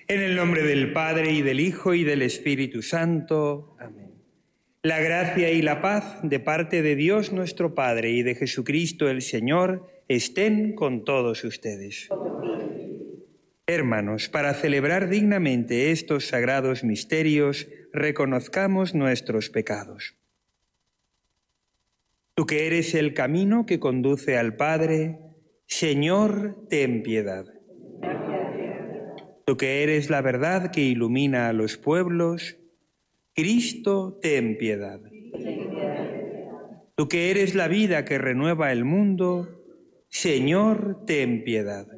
En el nombre del Padre, y del Hijo, y del Espíritu Santo. Amén. La gracia y la paz de parte de Dios nuestro Padre y de Jesucristo el Señor estén con todos ustedes. Hermanos, para celebrar dignamente estos sagrados misterios, reconozcamos nuestros pecados. Tú que eres el camino que conduce al Padre, Señor, ten piedad. Tú que eres la verdad que ilumina a los pueblos, Cristo, ten piedad. Tú que eres la vida que renueva el mundo, Señor, ten piedad.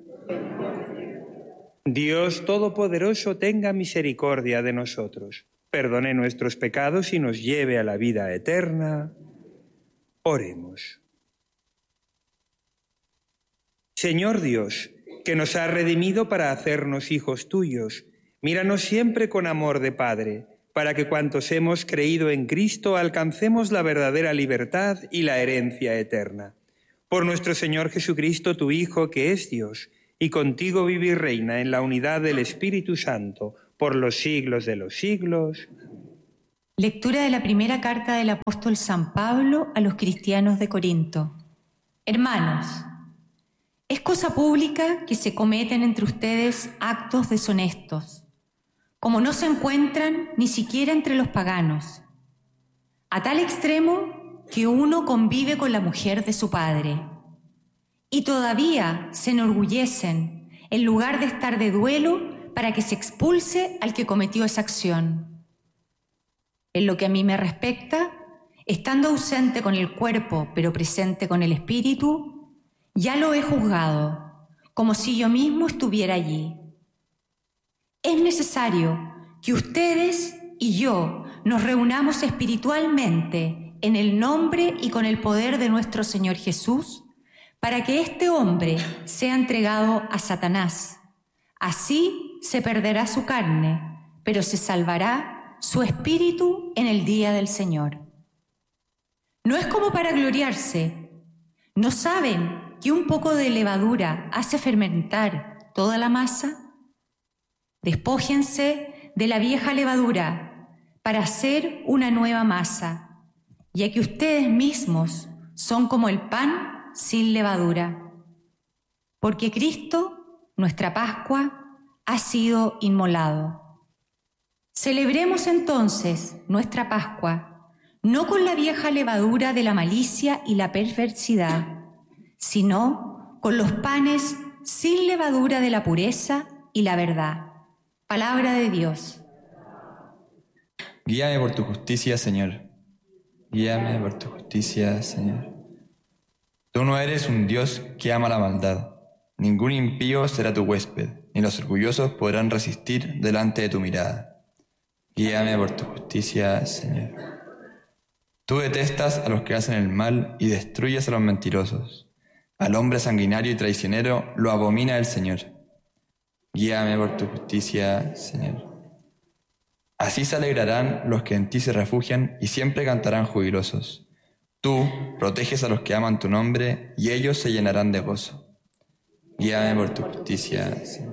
Dios Todopoderoso tenga misericordia de nosotros, perdone nuestros pecados y nos lleve a la vida eterna. Oremos. Señor Dios, que nos has redimido para hacernos hijos tuyos, míranos siempre con amor de Padre, para que cuantos hemos creído en Cristo alcancemos la verdadera libertad y la herencia eterna. Por nuestro Señor Jesucristo, tu Hijo, que es Dios, y contigo vive y reina en la unidad del Espíritu Santo, por los siglos de los siglos. Lectura de la primera carta del apóstol San Pablo a los cristianos de Corinto. Hermanos, es cosa pública que se cometen entre ustedes actos deshonestos, como no se encuentran ni siquiera entre los paganos, a tal extremo que uno convive con la mujer de su padre, y todavía se enorgullecen en lugar de estar de duelo para que se expulse al que cometió esa acción. En lo que a mí me respecta, estando ausente con el cuerpo pero presente con el espíritu, ya lo he juzgado, como si yo mismo estuviera allí. Es necesario que ustedes y yo nos reunamos espiritualmente en el nombre y con el poder de nuestro Señor Jesús, para que este hombre sea entregado a Satanás. Así se perderá su carne, pero se salvará su espíritu en el día del Señor. No es como para gloriarse. ¿No saben que un poco de levadura hace fermentar toda la masa? Despójense de la vieja levadura para hacer una nueva masa, ya que ustedes mismos son como el pan sin levadura. Porque Cristo, nuestra Pascua, ha sido inmolado. Celebremos entonces nuestra Pascua, no con la vieja levadura de la malicia y la perversidad, sino con los panes sin levadura de la pureza y la verdad. Palabra de Dios. Guíame por tu justicia, Señor. Guíame por tu justicia, Señor. Tú no eres un Dios que ama la maldad. Ningún impío será tu huésped, ni los orgullosos podrán resistir delante de tu mirada. Guíame por tu justicia, Señor. Tú detestas a los que hacen el mal y destruyes a los mentirosos. Al hombre sanguinario y traicionero lo abomina el Señor. Guíame por tu justicia, Señor. Así se alegrarán los que en ti se refugian y siempre cantarán jubilosos. Tú proteges a los que aman tu nombre y ellos se llenarán de gozo. Guíame por tu justicia, Señor.